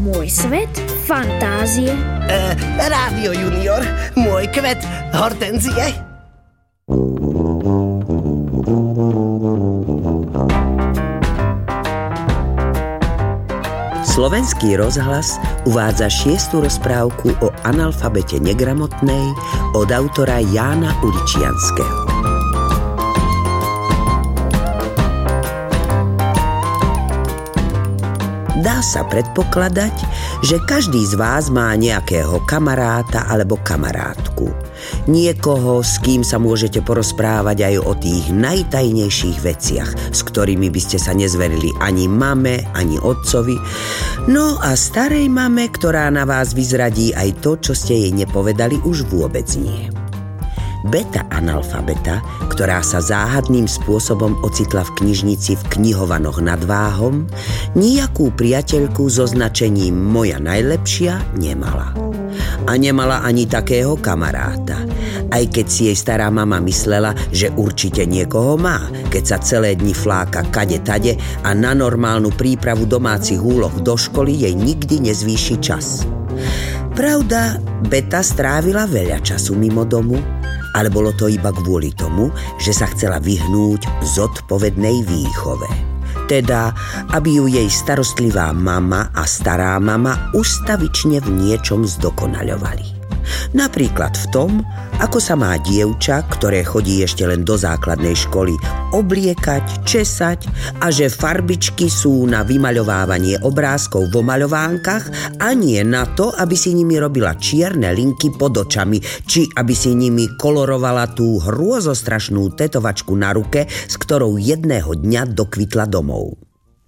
Môj svet fantázie. Rádio Junior, môj kvet hortenzie. Slovenský rozhlas uvádza 6. rozprávku o analfabete negramotnej od autora Jána Uličianskeho. Dá sa predpokladať, že každý z vás má nejakého kamaráta alebo kamarátku. Niekoho, s kým sa môžete porozprávať aj o tých najtajnejších veciach, s ktorými by ste sa nezverili ani mame, ani otcovi. No a starej mame, ktorá na vás vyzradí aj to, čo ste jej nepovedali, už vôbec nie. Beta analfabeta, ktorá sa záhadným spôsobom ocitla v knižnici v Knihovanoch nad Váhom, nejakú priateľku so značením Moja najlepšia nemala. A nemala ani takého kamaráta. Aj keď si jej stará mama myslela, že určite niekoho má, keď sa celé dni fláka kade tade a na normálnu prípravu domácich úloh do školy jej nikdy nezvýši čas. Pravda, Beta strávila veľa času mimo domu, ale bolo to iba kvôli tomu, že sa chcela vyhnúť zodpovednej výchove. Teda, aby ju jej starostlivá mama a stará mama ustavične v niečom zdokonaľovali. Napríklad v tom, ako sa má dievča, ktoré chodí ešte len do základnej školy, obliekať, česať a že farbičky sú na vymaľovávanie obrázkov vo maľovánkach a nie na to, aby si nimi robila čierne linky pod očami, či aby si nimi kolorovala tú hrôzostrašnú tetovačku na ruke, s ktorou jedného dňa dokvitla domov.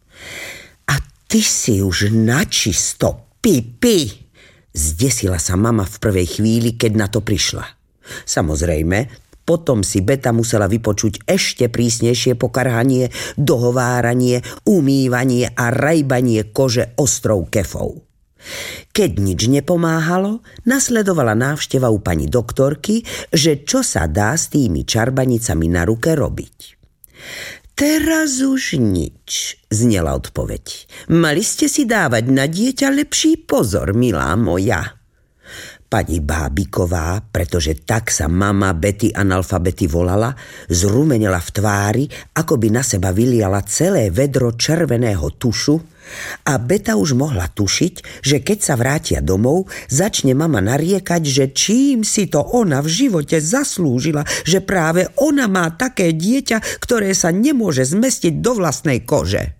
A ty si už načisto pipi! Zdesila sa mama v prvej chvíli, keď na to prišla. Samozrejme, potom si Beta musela vypočuť ešte prísnejšie pokarhanie, dohováranie, umývanie a rajbanie kože ostrou kefou. Keď nič nepomáhalo, nasledovala návšteva u pani doktorky, že čo sa dá s tými čarbanicami na ruke robiť. Teraz už nič, znela odpoveď. Mali ste si dávať na dieťa lepší pozor, milá moja. Pani Bábiková, pretože tak sa mama Betty analfabety volala, zrumenela v tvári, ako by na seba vyliala celé vedro červeného tušu a Beta už mohla tušiť, že keď sa vrátia domov, začne mama nariekať, že čím si to ona v živote zaslúžila, že práve ona má také dieťa, ktoré sa nemôže zmestiť do vlastnej kože.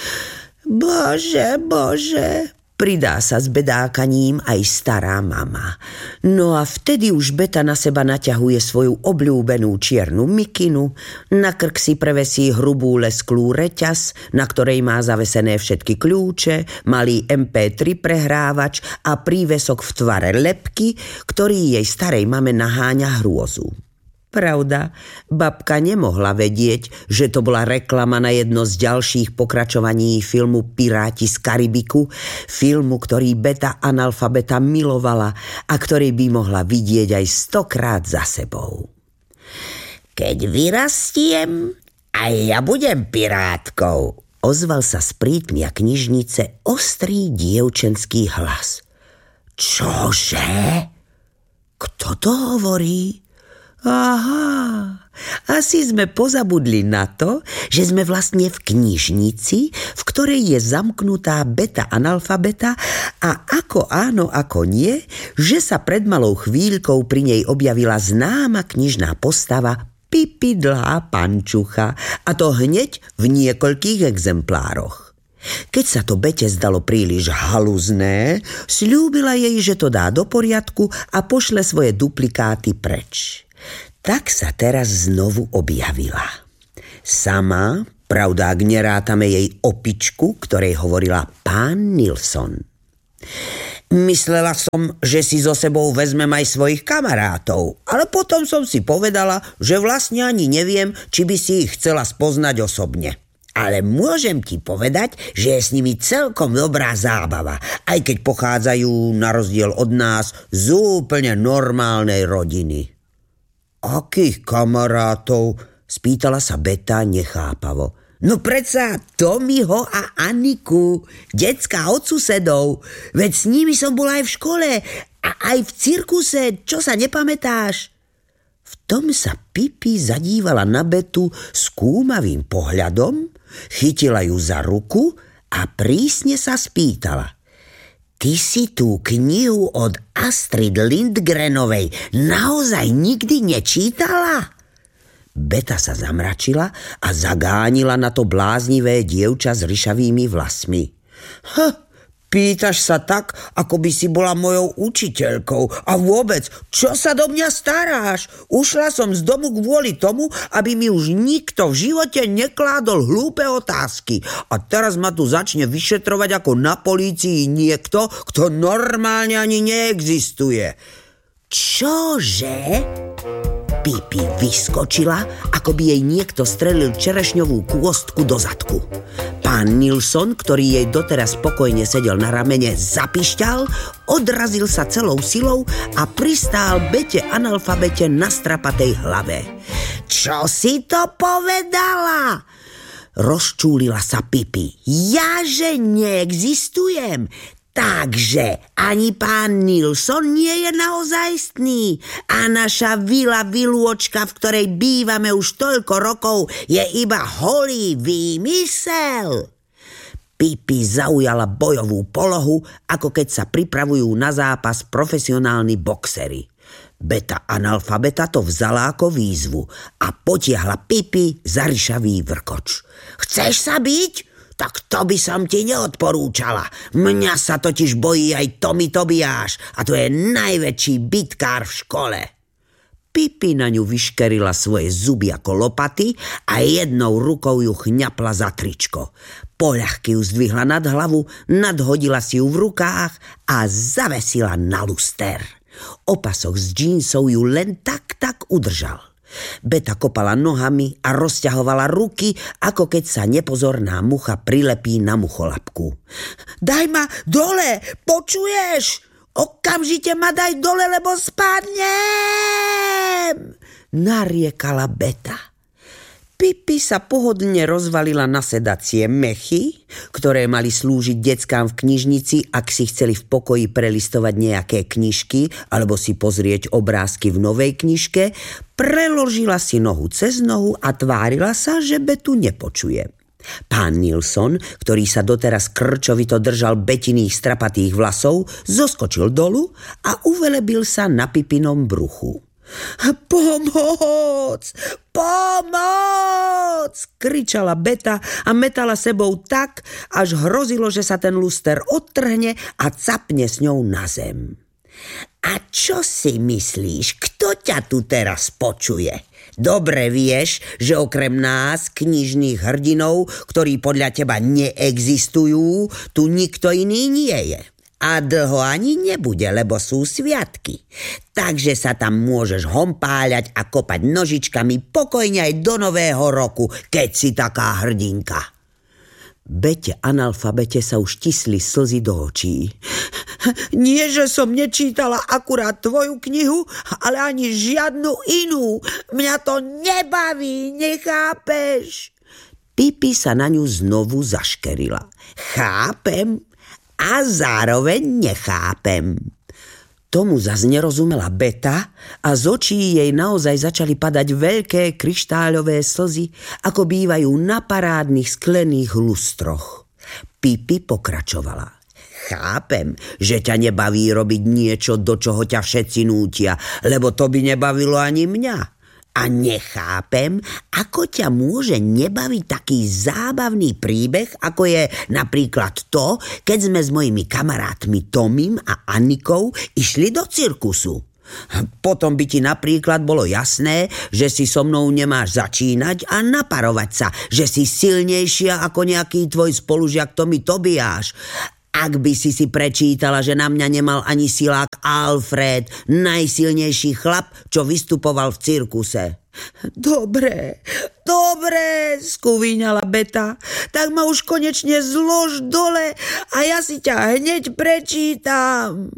Bože, bože, pridá sa s bedákaním aj stará mama. No a vtedy už Beta na seba naťahuje svoju obľúbenú čiernu mikinu, na krk si prevesí hrubú lesklú reťaz, na ktorej má zavesené všetky kľúče, malý MP3 prehrávač a prívesok v tvare lebky, ktorý jej starej mame naháňa hrôzu. Pravda, babka nemohla vedieť, že to bola reklama na jedno z ďalších pokračovaní filmu Piráti z Karibiku, filmu, ktorý Beta analfabeta milovala a ktorý by mohla vidieť aj 100-krát za sebou. Keď vyrastiem, aj ja budem pirátkou, ozval sa z prítmia knižnice ostrý dievčenský hlas. Čože? Kto to hovorí? Aha, asi sme pozabudli na to, že sme vlastne v knižnici, v ktorej je zamknutá Beta analfabeta a ako áno, ako nie, že sa pred malou chvíľkou pri nej objavila známa knižná postava Pipi dlhá pančucha, a to hneď v niekoľkých exemplároch. Keď sa to Bete zdalo príliš haluzné, sľúbila jej, že to dá do poriadku a pošle svoje duplikáty preč. Tak sa teraz znovu objavila. Sama, pravda, ak nerátame jej opičku, ktorej hovorila pán Nilsson. Myslela som, že si so sebou vezmem aj svojich kamarátov, ale potom som si povedala, že vlastne ani neviem, či by si ich chcela spoznať osobne. Ale môžem ti povedať, že je s nimi celkom dobrá zábava, aj keď pochádzajú na rozdiel od nás z úplne normálnej rodiny. Akých kamarátov? Spýtala sa Beta nechápavo. No predsa Tomiho a Aniku, decka od susedov. Veď s nimi som bola aj v škole a aj v cirkuse, čo sa nepamätáš? V tom sa Pipi zadívala na Betu skúmavým pohľadom, chytila ju za ruku a prísne sa spýtala. Ty si tú knihu od Astrid Lindgrenovej naozaj nikdy nečítala? Beta sa zamračila a zagánila na to bláznivé dievča s ryšavými vlasmi. Pýtaš sa tak, ako by si bola mojou učiteľkou. A vôbec, čo sa do mňa staráš? Ušla som z domu kvôli tomu, aby mi už nikto v živote nekládol hlúpe otázky. A teraz ma tu začne vyšetrovať ako na polícii niekto, kto normálne ani neexistuje. Čože? Pipi vyskočila, ako by jej niekto strelil čerešňovú kôstku do zadku. Pán Nilsson, ktorý jej doteraz spokojne sedel na ramene, zapišťal, odrazil sa celou silou a pristál Bete analfabete na strapatej hlave. Čo si to povedala? Rozčúlila sa Pipi. Ja, že neexistujem? Takže ani pán Nilsson nie je naozajstný a naša vilôčka, v ktorej bývame už toľko rokov, je iba holý výmysel. Pipi zaujala bojovú polohu, ako keď sa pripravujú na zápas profesionálni boxeri. Beta analfabeta to vzala ako výzvu a potiahla Pipi za ryšavý vrkoč. Chceš sa byť? Tak to by som ti neodporúčala. Mňa sa totiž bojí aj Tommy Tobiáš a to je najväčší bitkár v škole. Pipi na ňu vyškerila svoje zuby ako lopaty a jednou rukou ju chňapla za tričko. Poľahky ju zdvihla nad hlavu, nadhodila si ju v rukách a zavesila na luster. Opasok z džínsov ju len tak udržal. Beta kopala nohami a rozťahovala ruky, ako keď sa nepozorná mucha prilepí na mucholapku. Daj ma dole, počuješ? Okamžite ma daj dole, lebo spadnem! Nariekala Beta. Pipi sa pohodlne rozvalila na sedacie mechy, ktoré mali slúžiť deckám v knižnici, ak si chceli v pokoji prelistovať nejaké knižky alebo si pozrieť obrázky v novej knižke, preložila si nohu cez nohu a tvárila sa, že Betu nepočuje. Pán Nilsson, ktorý sa doteraz krčovito držal Betiných strapatých vlasov, zoskočil dolu a uvelebil sa na Pipinom bruchu. Pomoc! Pomoc! Kričala Beta a metala sebou tak, až hrozilo, že sa ten luster odtrhne a capne s ňou na zem. A čo si myslíš, kto ťa tu teraz počuje? Dobre vieš, že okrem nás, knižných hrdinov, ktorí podľa teba neexistujú, tu nikto iný nie je. A dlho ani nebude, lebo sú sviatky. Takže sa tam môžeš hompáľať a kopať nožičkami pokojne aj do nového roku, keď si taká hrdinka. Bete analfabete sa už tisli slzy do očí. Nie, že som nečítala akurát tvoju knihu, ale ani žiadnu inú. Mňa to nebaví, nechápeš? Pipi sa na ňu znovu zaškerila. Chápem a zároveň nechápem. Tomu zas nerozumela Beta a z očí jej naozaj začali padať veľké kryštáľové slzy, ako bývajú na parádnych sklených lustroch. Pipi pokračovala. Chápem, že ťa nebaví robiť niečo, do čoho ťa všetci nútia, lebo to by nebavilo ani mňa. A nechápem, ako ťa môže nebaviť taký zábavný príbeh, ako je napríklad to, keď sme s mojimi kamarátmi Tomim a Anikou išli do cirkusu. Potom by ti napríklad bolo jasné, že si so mnou nemáš začínať a naparovať sa, že si silnejšia ako nejaký tvoj spolužiak Tommy Tobiáš. Ak by si prečítala, že na mňa nemal ani silák Alfred, najsilnejší chlap, čo vystupoval v cirkuse. Dobre, skúvíňala Beta. Tak ma už konečne zlož dole a ja si ťa hneď prečítam.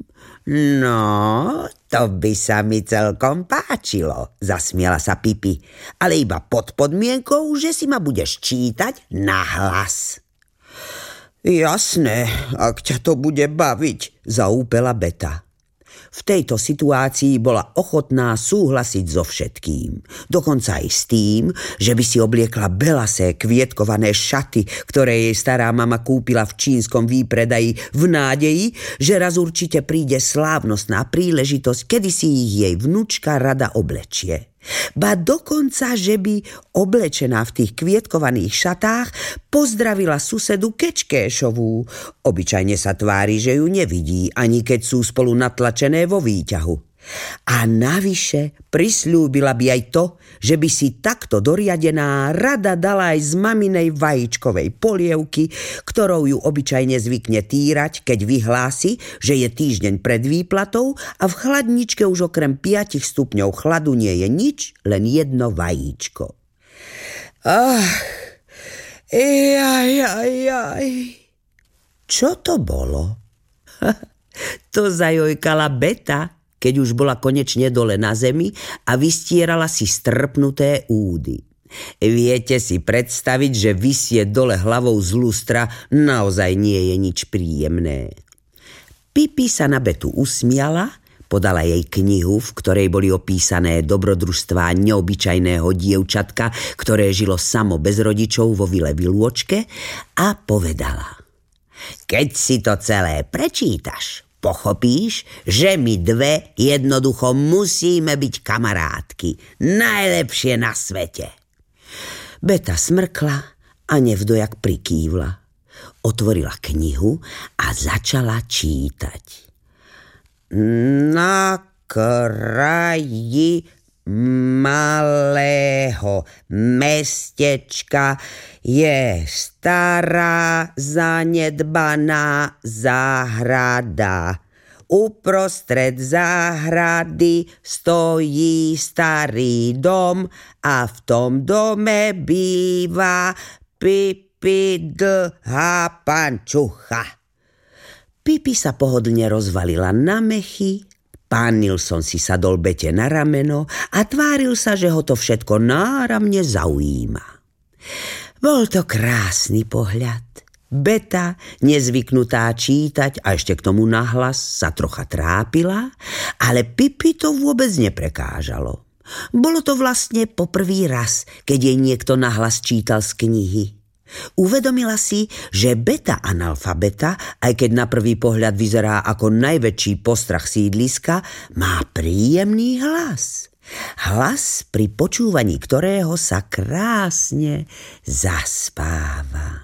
No, to by sa mi celkom páčilo, zasmiala sa Pipi, ale iba pod podmienkou, že si ma budeš čítať nahlas. Jasné, ak ťa to bude baviť, zaúpela Beta. V tejto situácii bola ochotná súhlasiť so všetkým. Dokonca aj s tým, že by si obliekla belasé kvietkované šaty, ktoré jej stará mama kúpila v čínskom výpredaji v nádeji, že raz určite príde slávnostná príležitosť, kedy si ich jej vnučka rada oblečie. Ba dokonca, že by oblečená v tých kvietkovaných šatách pozdravila susedu Kečkéšovú. Obyčajne sa tvári, že ju nevidí, ani keď sú spolu natlačené vo výťahu. A navyše prisľúbila by aj to, že by si takto doriadená rada dala aj z maminej vajíčkovej polievky, ktorou ju obyčajne zvykne týrať, keď vyhlási, že je týždeň pred výplatou a v chladničke už okrem 5 stupňov chladu nie je nič, len jedno vajíčko. Čo to bolo? To zajojkala Beta, keď už bola konečne dole na zemi a vystierala si strpnuté údy. Viete si predstaviť, že visieť dole hlavou z lustra naozaj nie je nič príjemné. Pipi sa na Betu usmiala, podala jej knihu, v ktorej boli opísané dobrodružstvá neobyčajného dievčatka, ktoré žilo samo bez rodičov vo vile Vilôčke, a povedala: Keď si to celé prečítaš, pochopíš, že my dve jednoducho musíme byť kamarátky. Najlepšie na svete. Beta smrkla a nevdojak prikývla. Otvorila knihu a začala čítať. Na kraji malého mestečka je stará zanedbaná záhrada. Uprostred záhrady stojí starý dom a v tom dome býva Pipi dlhá pančucha. Pipi sa pohodlne rozvalila na mechy, pán Nilsson si sadol Bete na rameno a tváril sa, že ho to všetko náramne zaujíma. Bol to krásny pohľad. Beta, nezvyknutá čítať a ešte k tomu nahlas, sa trocha trápila, ale Pipi to vôbec neprekážalo. Bolo to vlastne poprvý raz, keď jej niekto nahlas čítal z knihy. Uvedomila si, že Beta analfabeta, aj keď na prvý pohľad vyzerá ako najväčší postrach sídliska, má príjemný hlas. Hlas, pri počúvaní ktorého sa krásne zaspáva.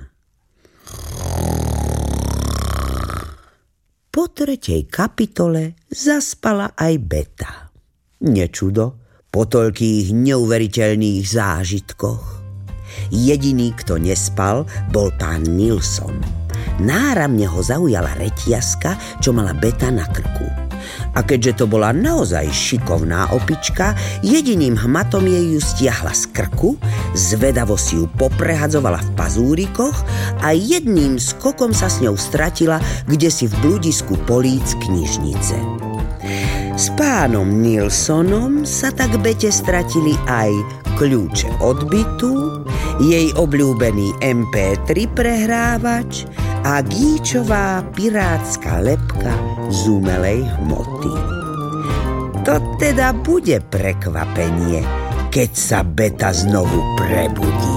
Po 3. kapitole zaspala aj Beta. Nečudo, po toľkých neuveriteľných zážitkoch. Jediný, kto nespal, bol pán Nilsson. Náramne ho zaujala reťazka, čo mala Beta na krku. A keďže to bola naozaj šikovná opička, jediným hmatom jej ju stiahla z krku, zvedavo si ju poprehadzovala v pazúrikoch a jedným skokom sa s ňou stratila kdesi v bludisku políc knižnice. S pánom Nilssonom sa tak Bete stratili aj kľúče od bytu, jej obľúbený MP3 prehrávač a gíčová pirátska lebka z umelej hmoty. To teda bude prekvapenie, keď sa Beta znovu prebudí.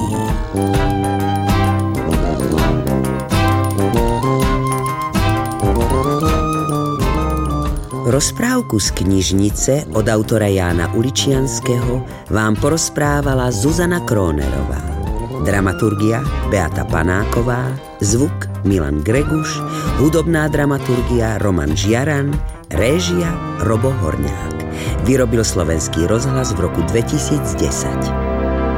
Rozprávku z knižnice od autora Jána Uličianskeho vám porozprávala Zuzana Krónerová. Dramaturgia Beata Panáková, zvuk Milan Greguš, hudobná dramaturgia Roman Žiaran, réžia Robo Horňák. Vyrobil Slovenský rozhlas v roku 2010.